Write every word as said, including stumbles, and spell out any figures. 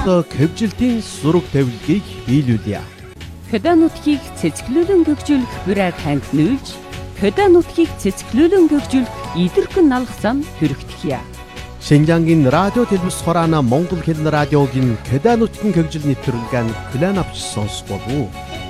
сонирхолтой хэвжилтийн зураг тавилгыг биелүүлье. Хөдөө нутгийг цэцгэлүүлэн гөгжүүлэх бүрэг ханг нүүлж, хөдөө нутгийг цэцгэлүүлэн гөгжүүлэх идэрхэн налгасан хүрэгдэхье. Шинжангийн радио телевиз хураана Монгол хэл радиогийн хөдөө нутгийн хөгжил нэвтрүүлгэн клан авч сонсох болов уу?